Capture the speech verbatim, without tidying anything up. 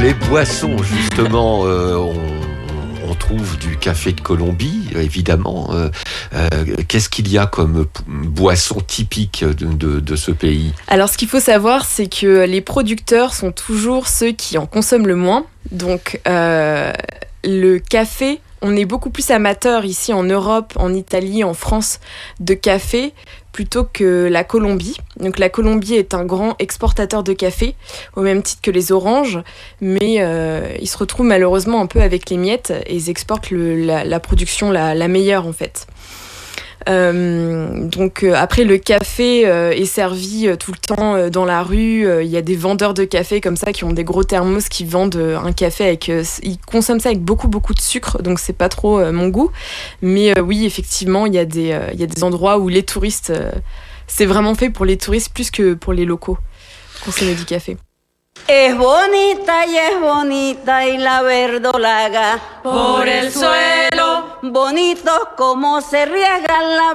les boissons, justement, euh, on, on trouve du café de Colombie, évidemment. Euh, euh, qu'est-ce qu'il y a comme boisson typique de, de, de ce pays ? Alors, ce qu'il faut savoir, c'est que les producteurs sont toujours ceux qui en consomment le moins. Donc, euh, le café, on est beaucoup plus amateurs ici en Europe, en Italie, en France, de café plutôt que la Colombie. Donc la Colombie est un grand exportateur de café, au même titre que les oranges, mais euh, ils se retrouvent malheureusement un peu avec les miettes et ils exportent le, la, la production la, la meilleure en fait. Euh, donc euh, après le café euh, est servi euh, tout le temps euh, dans la rue. Il euh, y a des vendeurs de café comme ça qui ont des gros thermos qui vendent euh, un café avec euh, ils consomment ça avec beaucoup beaucoup de sucre, donc c'est pas trop euh, mon goût, mais euh, oui effectivement il y a des euh, il y a des endroits où les touristes euh, c'est vraiment fait pour les touristes plus que pour les locaux consommer du café. Es bonita y es bonita y la verdolaga por el suelo, bonito como se riega la